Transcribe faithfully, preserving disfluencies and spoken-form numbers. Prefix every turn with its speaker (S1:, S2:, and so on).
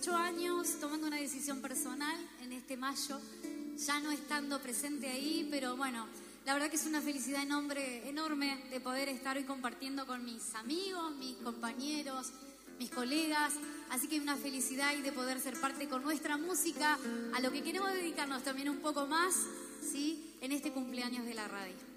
S1: dieciocho años tomando una decisión personal en este mayo, ya no estando presente ahí, pero bueno, la verdad que es una felicidad enorme, enorme de poder estar hoy compartiendo con mis amigos, mis compañeros, mis colegas, así que una felicidad y de poder ser parte con nuestra música a lo que queremos dedicarnos también un poco más, ¿sí?, en este cumpleaños de la radio.